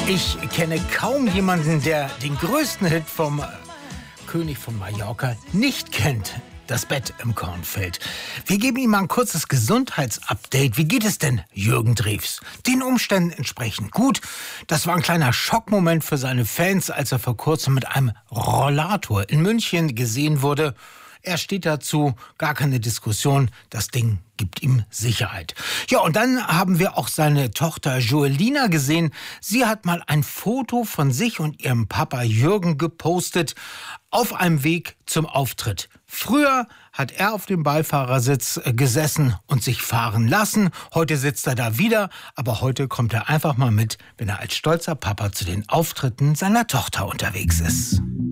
Ich kenne kaum jemanden, der den größten Hit vom König von Mallorca nicht kennt. Das Bett im Kornfeld. Wir geben ihm mal ein kurzes Gesundheitsupdate. Wie geht es denn Jürgen Drews? Den Umständen entsprechend gut. Das war ein kleiner Schockmoment für seine Fans, als er vor kurzem mit einem Rollator in München gesehen wurde. Er steht dazu, gar keine Diskussion, das Ding gibt ihm Sicherheit. Ja, und dann haben wir auch seine Tochter Joelina gesehen. Sie hat mal ein Foto von sich und ihrem Papa Jürgen gepostet auf einem Weg zum Auftritt. Früher hat er auf dem Beifahrersitz gesessen und sich fahren lassen. Heute sitzt er da wieder, aber heute kommt er einfach mal mit, wenn er als stolzer Papa zu den Auftritten seiner Tochter unterwegs ist.